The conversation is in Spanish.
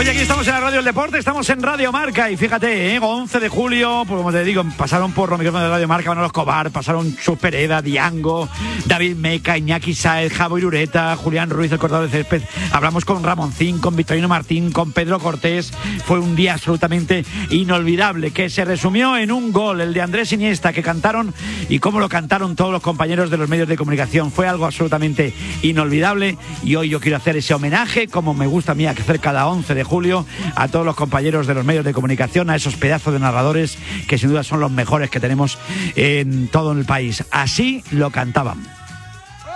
Oye, aquí estamos en la Radio del Deporte, estamos en Radio Marca y fíjate, 11 de julio, pues como te digo, pasaron por los micrófonos de Radio Marca Manolo Escobar, pasaron Chus Pereda, Diango, David Meca, Iñaki Sáez, Javo Irureta, Julián Ruiz, el cortador de césped. Hablamos con Ramoncín, con Victorino Martín, con Pedro Cortés. Fue un día absolutamente inolvidable que se resumió en un gol, el de Andrés Iniesta, que cantaron y cómo lo cantaron todos los compañeros de los medios de comunicación. Fue algo absolutamente inolvidable y hoy yo quiero hacer ese homenaje, como me gusta a mí hacer cada 11 de julio, a todos los compañeros de los medios de comunicación, a esos pedazos de narradores que sin duda son los mejores que tenemos en todo el país. Así lo cantaban.